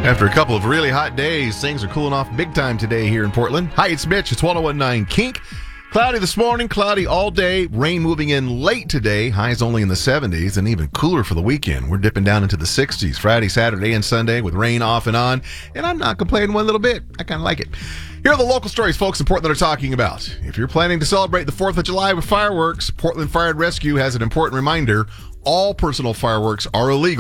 After a couple of really hot days, things are cooling off big time today here in Portland. Hi, it's Mitch. It's 1019 Kink. Cloudy this morning, cloudy all day. Rain moving in late today. Highs only in the 70s and even cooler for the weekend. We're dipping down into the 60s Friday, Saturday, and Sunday with rain off and on. And I'm not complaining one little bit. I kind of like it. Here are the local stories folks in Portland are talking about. If you're planning to celebrate the 4th of July with fireworks, Portland Fire and Rescue has an important reminder. All personal fireworks are illegal.